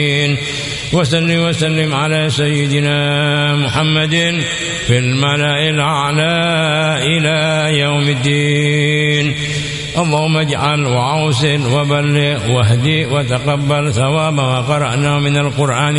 وسلم وسلم على سيدنا محمد في الملأ الأعلى إلى يوم الدين. اللهم اجعل وأوصل وبلغ واهدي وتقبل ثواب ما قرأناه من القرآن